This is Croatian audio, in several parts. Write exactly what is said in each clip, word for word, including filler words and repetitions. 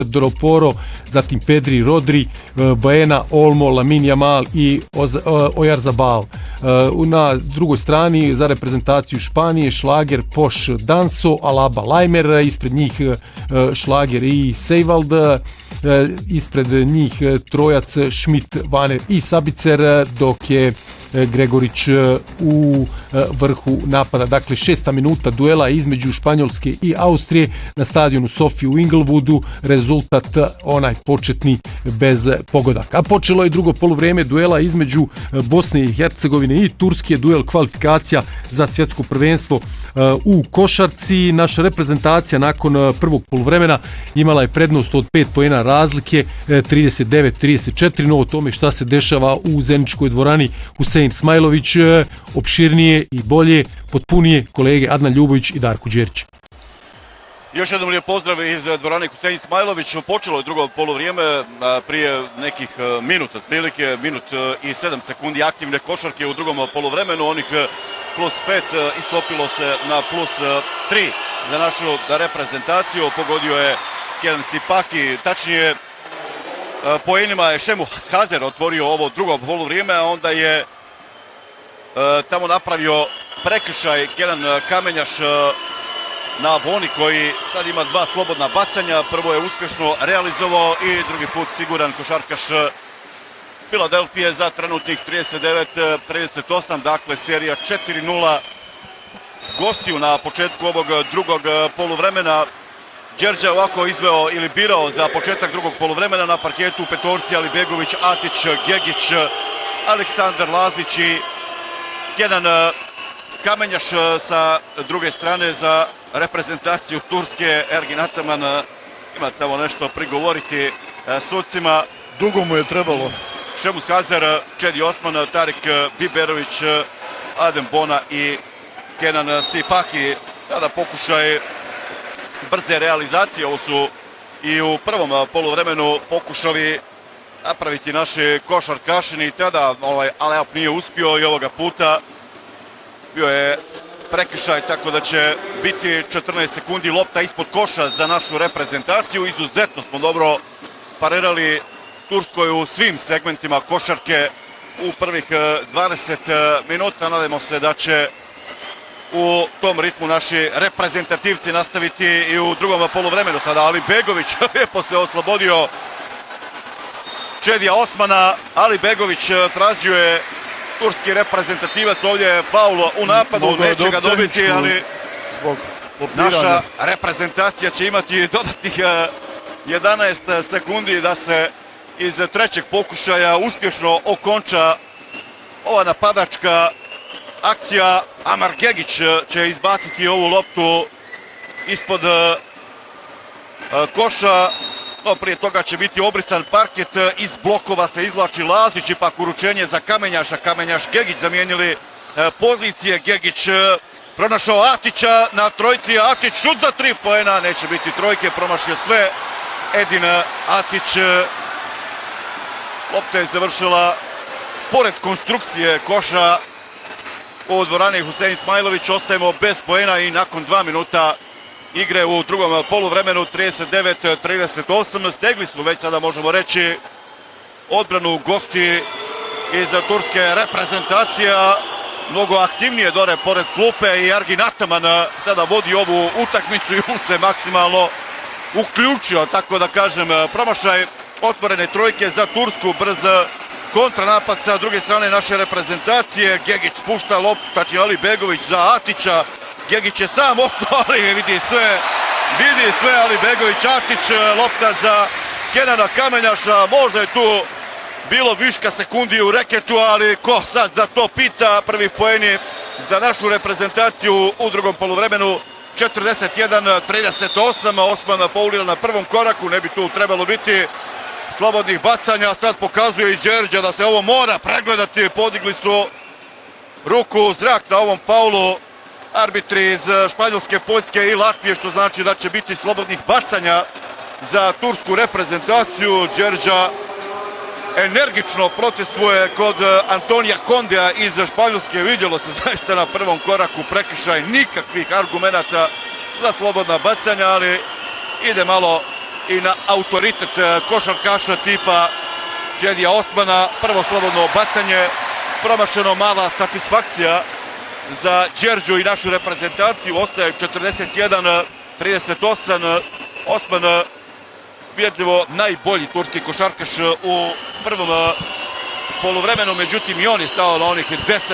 Doroporo, zatim Pedri, Rodri, Baena, Olmo, Lamine Yamal i Oyarzabal. Na drugoj strani za reprezentaciju Španije Šlager, Poš, Danso, Alaba, Lajmer, ispred njih Šlager i Seiwald, ispred njih trojac Schmidt, Vaner i Sabicer, dok je Gregorić u vrhu napada. Dakle, šesta minuta duela između Španjolske i Austrije na stadionu Sofiji u Inglewoodu. Rezultat onaj početni bez pogodaka. A počelo je drugo poluvrijeme duela između Bosne i Hercegovine i Turske, duel kvalifikacija za svjetsko prvenstvo u košarci. Naša reprezentacija nakon prvog poluvremena imala je prednost od pet poena razlike, trideset devet trideset četiri, no o tome šta se dešava u Zeničkoj dvorani Husein Smajlović opširnije i bolje, potpunije kolege Adnan Ljubović i Darko Đerić. Još jednom lijep pozdrav iz dvorane Husein Smajlović. Počelo je drugo poluvrijeme prije nekih minuta, otprilike minut i sedam sekundi aktivne košarke u drugom poluvremenu. Onih plus pet istopilo se na plus tri za našu reprezentaciju. Pogodio je Kenan Sipaki, tačnije poenima je Šemu Hazer otvorio ovo drugo poluvrijeme, a onda je tamo napravio prekršaj Kenan Kamenjaš na Boni koji sad ima dva slobodna bacanja. Prvo je uspješno realizovao i drugi put siguran košarkaš Filadelfije za trenutnih trideset devet trideset osam. Dakle, serija četiri nula gostiju na početku ovog drugog poluvremena. Đerđa je ovako izveo ili birao za početak drugog poluvremena na parketu petorci Alibegović, Atić, Gegić, Aleksandar Lazić i Kenan Kamenjaš. Sa druge strane za reprezentaciju Turske Ergin Ataman ima tamo nešto prigovoriti sudcima. Dugo mu je trebalo. Šemus Hazer, Čedi Osman, Tarik Biberović, Adem Bona i Kenan Sipaki. Sada pokušaj brze realizacije. Ovo su i u prvom poluvremenu pokušali napraviti naši košarkaši. Tada ovaj alley-up nije uspio i ovoga puta bio je prekršaj, tako da će biti četrnaest sekundi lopta ispod koša za našu reprezentaciju. Izuzetno smo dobro parirali Turskoj u svim segmentima košarke u prvih dvadeset minuta. Nadamo se da će u tom ritmu naši reprezentativci nastaviti i u drugom poluvremenu. Sada Alibegović lijepo se oslobodio Čedija Osmana. Alibegović tražio je turski reprezentativac, ovdje je faul u napadu, neće ga dobiti, ali naša reprezentacija će imati dodatnih jedanaest sekundi da se iz trećeg pokušaja uspješno okonča ova napadačka akcija. Amar Gegić će izbaciti ovu loptu ispod koša, no prije toga će biti obrisan parket. Iz blokova se izvlači Lazić, ipak uručenje za Kamenjaša. Kamenjaš, Gegić zamijenili pozicije. Gegić pronašao Atića na trojci. Atić šut za tri poena, neće biti trojke, promašio sve Edin Atić. Lopta je završila pored konstrukcije koša u dvorani Husein Smajlović. Ostajemo bez poena i nakon dva minuta igre u drugom poluvremenu trideset devet trideset osam. Stegli su već sada, možemo reći, odbranu gosti iz turske reprezentacije. Mnogo aktivnije dore pored klupe i Ergin Ataman sada vodi ovu utakmicu i on se maksimalno uključio, tako da kažem. Promašaj otvorene trojke za Tursku, brz kontranapad sa druge strane naše reprezentacije. Gegić spušta loptu, tači Alibegović za Atića. Gegić je sam ostao, ali vidi sve, vidi sve Alibegović, Atić, lopta za Kenana Kamenjaša. Možda je tu bilo viška sekundi u reketu, ali ko sad za to pita. Prvi poeni za našu reprezentaciju u drugom poluvremenu, četrdeset jedan trideset osam. Osman faulira na prvom koraku, ne bi tu trebalo biti slobodnih bacanja. Sad pokazuje i Đerđa da se ovo mora pregledati. Podigli su ruku u zrak na ovom faulu arbitri iz Španjolske, Poljske i Latvije, što znači da će biti slobodnih bacanja za tursku reprezentaciju. Đerđa energično protestuje kod Antonija Kondea iz Španjolske. Vidjelo se zaista na prvom koraku prekršaj, nikakvih argumenata za slobodna bacanja, ali ide malo i na autoritet košarkaša tipa Džedija Osmana. Prvo slobodno bacanje, promašeno, mala satisfakcija za Đerđu i našu reprezentaciju. Ostaje četrdeset jedan trideset osam. Osman vidljivo najbolji turski košarkaš u prvom poluvremenu, međutim i on je stao na onih deset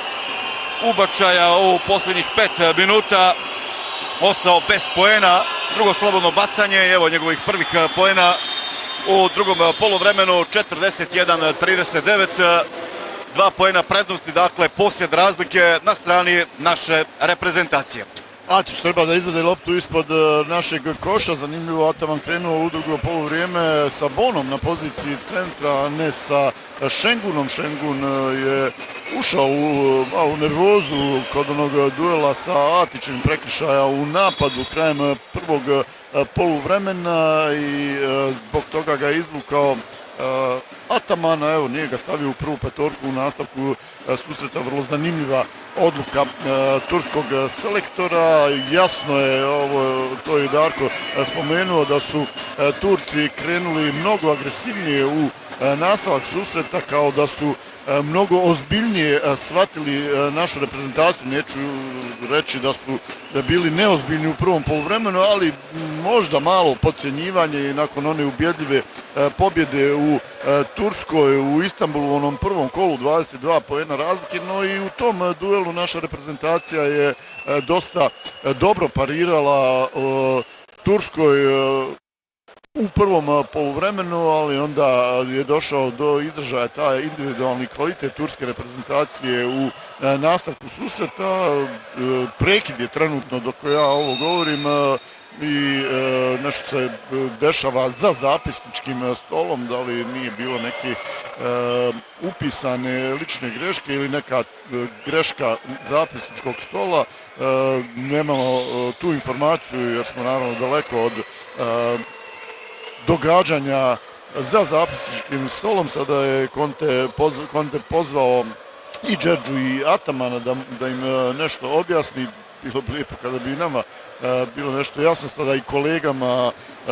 ubačaja u posljednjih pet minuta. Ostao bez poena, drugo slobodno bacanje, evo njegovih prvih poena u drugom poluvremenu, četrdeset jedan trideset devet, dva poena prednosti, dakle posjed razlike na strani naše reprezentacije. Atić treba da izvede loptu ispod našeg koša, zanimljivo, Ataman krenuo u drugo poluvrijeme sa Bonom na poziciji centra, a ne sa Šengunom. Šengun je ušao u, u nervozu kod onog duela sa Atićem, prekršaja u napadu krajem prvog poluvremena i zbog toga ga je izvukao Atamana, evo nije ga stavio u prvu petorku u nastavku susreta. Vrlo zanimljiva odluka e, turskog selektora. Jasno je, ovo, to je Darko spomenuo, da su e, Turci krenuli mnogo agresivnije u e, nastavak susreta, kao da su e, mnogo ozbiljnije e, shvatili e, našu reprezentaciju. Neću reći da su da bili neozbiljni u prvom poluvremenu, ali možda malo podcjenjivanje i nakon one ubjedljive e, pobjede u e, Turskoj, u Istanbulu, u onom prvom kolu, dvadeset dva poena razlike, no i u tom duelu naša reprezentacija je e, dosta e, dobro parirala e, Turskoj e, u prvom poluvremenu, ali onda je došao do izražaja taj individualni kvalitet turske reprezentacije u nastavku susreta. Prekid je trenutno, dok ja ovo govorim, i nešto se dešava za zapisničkim stolom, da li nije bilo neke upisane lične greške ili neka greška zapisničkog stola. Nemamo tu informaciju jer smo naravno daleko od događanja za zapisničkim stolom. Sada je Conte, poz, Conte pozvao i Đerđu i Atamana da, da im nešto objasni. Bilo bi lijepo kada bi nama bilo nešto jasno. Sada i kolegama,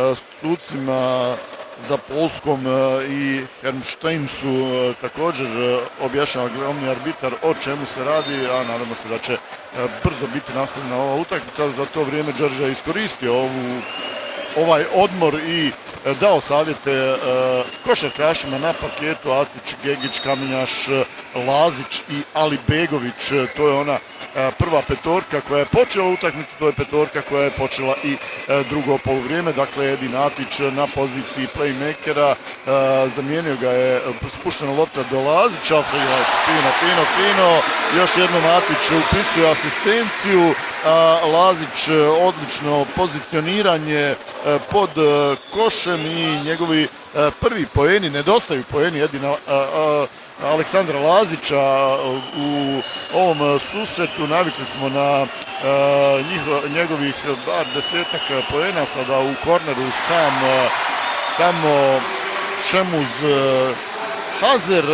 sucima za Polskom i Hermstein su također objašnjava glavni arbitar o čemu se radi, a nadamo se da će brzo biti nastavljena ova utakmica. Za to vrijeme Đerđa je iskoristio ovu ovaj odmor i dao savjete uh, košarkašima na parketu: Atić, Gegić, Kamenjaš, Lazić i Alibegović. To je ona uh, prva petorka koja je počela utakmicu, to je petorka koja je počela i uh, drugo poluvrijeme. Dakle, Edin Atić na poziciji playmakera, uh, zamijenio ga je spuštena lopta do Lazića, fino, fino, fino, još jednom Atić upisuje asistenciju. Lazić odlično pozicioniranje pod košem i njegovi prvi poeni, nedostaju poeni Edina Aleksandra Lazića u ovom susretu. Navikli smo na njegovih bar desetak poena. Sada u korneru sam tamo Šemuz Hazer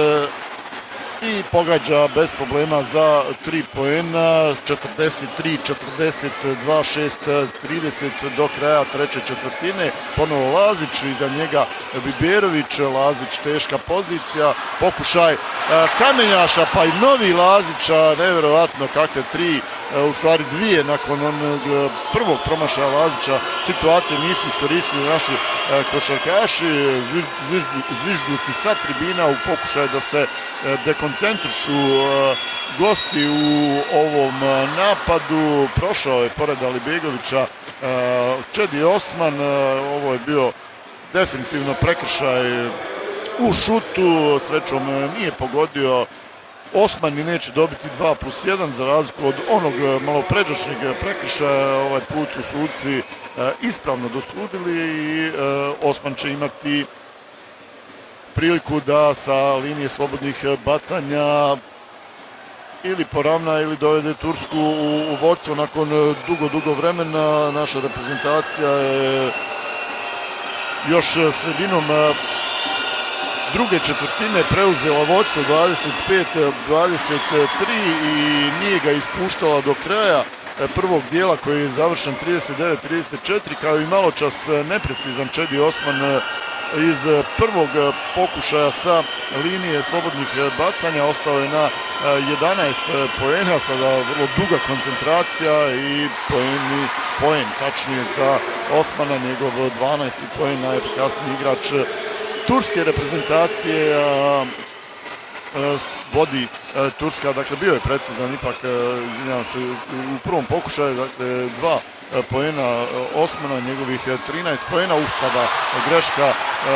i pogađa bez problema za tri poena, četrdeset tri četrdeset dva, šest trideset do kraja treće četvrtine. Ponovo Lazić, iza njega Biberović. Lazić, teška pozicija, pokušaj Kamenjaša, pa i novi Lazića, nevjerovatno kakve tri, u stvari dvije nakon onog prvog promašaja Lazića. Situacije nisu iskoristili naši košarkaši, zvižduci sa tribina u pokušaju da se dekoncentrišu gosti u ovom napadu. Prošao je pored Alibegovića Čedi Osman. Ovo je bio definitivno prekršaj u šutu, srećom nije pogodio. Osman i neće dobiti dva plus jedan za razliku od onog malopređašnjeg prekršaja. Ovaj put su suci ispravno dosudili i Osman će imati priliku da sa linije slobodnih bacanja ili poravna ili dovede Tursku u vodstvo nakon dugo, dugo vremena. Naša reprezentacija je još sredinom druge četvrtine preuzela vodstvo dvadeset pet dvadeset tri i nije ga ispuštala do kraja. prvog dijela koji je završen trideset devet trideset četiri, kao i malo čas neprecizan Čedi Osman iz prvog pokušaja sa linije slobodnih bacanja, ostao je na jedanaest poena, sada vrlo duga koncentracija i poeni, poen, tačnije za Osmana, njegov dvanaesti poen, najefikasniji igrač turske reprezentacije. Vodi Turska, dakle bio je precizan ipak, izvinjavam se, u prvom pokušaju, dakle dva poena Osmana, njegovih trinaest poena, u sada greška,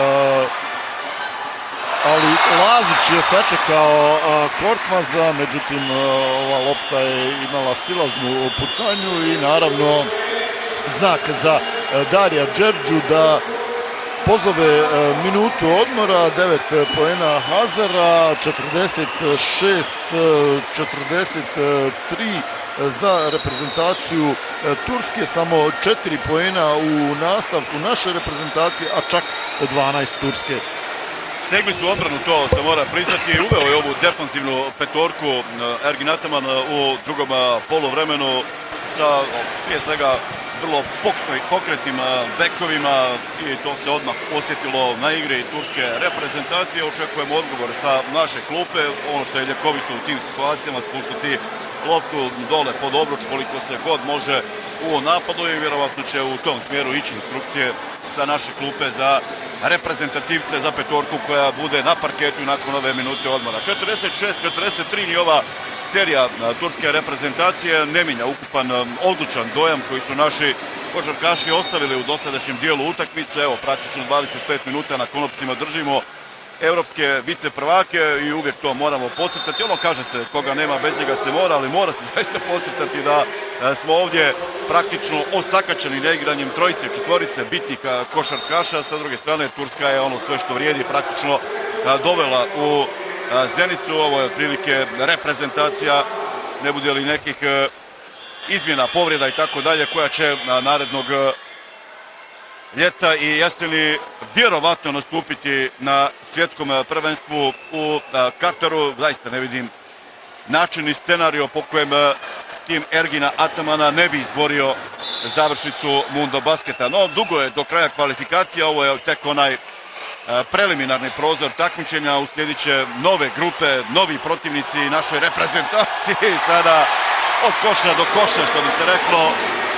ali Lazić je sačekao Korkmaza, međutim ova lopta je imala silaznu putanju i naravno znak za Darija Đerđu da pozove minutu odmora, devet poena Hazara, četrdeset šest četrdeset tri za reprezentaciju Turske, samo četiri poena u nastavku naše reprezentacije, a čak dvanaest Turske. Stegli su odbranu, to se mora priznati, i uveo je ovu defanzivnu petorku Ergin Ataman u drugom poluvremenu sa prije svega vrlo pokretnim bekovima i to se odmah osjetilo na igri turske reprezentacije. Očekujemo odgovor sa naše klupe, ono što je ljekovito u tim situacijama, spuštati loptu dole pod obruč koliko se god može u napadu i vjerovatno će u tom smjeru ići instrukcije sa naše klupe za reprezentativce, za petorku koja bude na parketu nakon ove minute odmora. četrdeset šest četrdeset tri ni ova serija turske reprezentacije ne minja ukupan odlučan dojam koji su naši košarkaši ostavili u dosadašnjem dijelu utakmice. Evo, praktično dvadeset pet minuta na konopcima držimo evropske viceprvake i uvijek to moramo podcrtati. Ono kaže se, koga nema bez njega se mora, ali mora se zaista podcrtati da smo ovdje praktično osakačeni neigranjem trojice, četvorice bitnih košarkaša. Sa druge strane, Turska je ono sve što vrijedi praktično dovela u Zenicu. Ovo je otprilike reprezentacija, ne bude li nekih izmjena, povreda i tako dalje, koja će narednog ljeta i jeseni vjerovatno nastupiti na svjetskom prvenstvu u Kataru. Zaista ne vidim način i scenario po kojem tim Ergina Atamana ne bi izborio završnicu Mundo Basketa. No, dugo je do kraja kvalifikacija, ovo je tek onaj preliminarni prozor takmičenja, uslijedit će nove grupe, novi protivnici našoj reprezentaciji. Sada od koša do koša, što bi se reklo.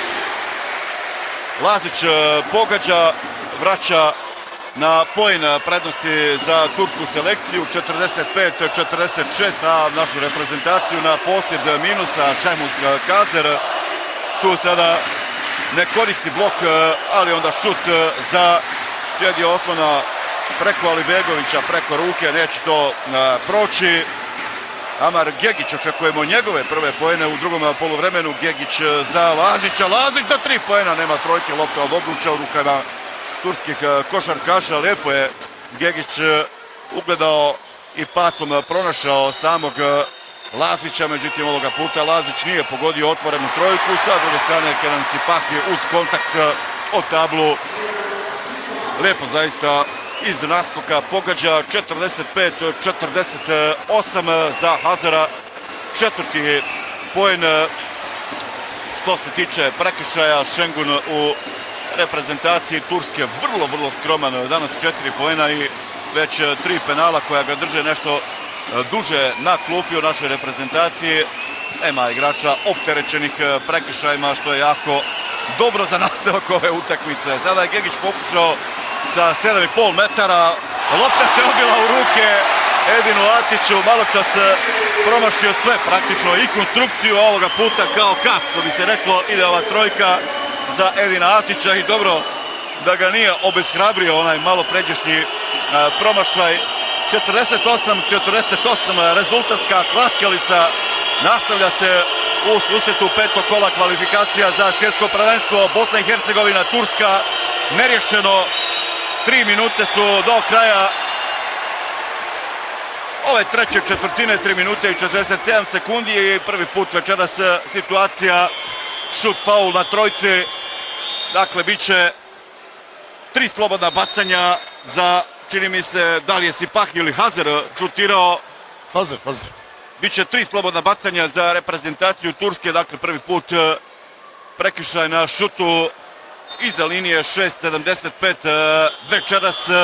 Lazić pogađa, vraća na poen prednosti za tursku selekciju, četrdeset pet četrdeset šest, a našu reprezentaciju na posjed minusa Šajmus Kazer. Tu sada ne koristi blok, ali onda šut za Čedija Osmana preko Alibegovića, preko ruke, neće to proći. Amar Gegić, očekujemo njegove prve poene u drugom poluvremenu. Gegić za Lazića, Lazić za tri poena, nema trojke, lopta od obruča u rukama turskih košarkaša. Lijepo je Gegić ugledao i pasom pronašao samog Lazića, međutim ovoga puta Lazić nije pogodio otvorenu trojku. Sa druge strane Kenan Sipahi uz kontakt o tablu. Lijepo zaista iz naskoka pogađa, četrdeset pet četrdeset osam za Hazara. Četvrti poen što se tiče prekršaja. Šengun u reprezentaciji Turske vrlo, vrlo skroman. Danas četiri poena i već tri penala koja ga drže nešto duže na klupi u našoj reprezentaciji. Nema igrača opterećenih prekršajima, što je jako dobro za nastavak ove utakmice. Sada je Gegić pokušao sa sedam i pol metara, lopta se obila u ruke Edinu Atiću, malo čas promašio sve praktično i konstrukciju, ovoga puta kao kap, što bi se reklo, ide ova trojka za Edina Atića i dobro da ga nije obeshrabrio onaj malo pređešnji promašaj. četrdeset osam četrdeset osam rezultatska klaskalica, nastavlja se u susretu petog kola kvalifikacija za svjetsko prvenstvo. Bosna i Hercegovina, Turska, nerješeno. Tri minute su do kraja ove treće četvrtine, tri minute i četrdeset sedam sekundi i prvi put večeras situacija šut faul na trojci. Dakle, bit će tri slobodna bacanja za, čini mi se, da li je Sipahi ili Hazar šutirao. Hazar, Hazar. Biće tri slobodna bacanja za reprezentaciju Turske, dakle prvi put prekršaj na šutu iza linije šest sedamdeset pet večeras